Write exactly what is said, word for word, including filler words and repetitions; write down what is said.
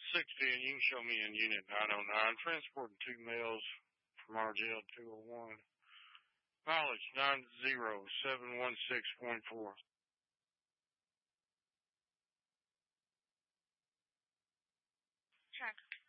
sixty, and you can show me in Unit nine oh nine, transporting two males from R J L two oh one. Mileage nine zero seven one six point four. Check.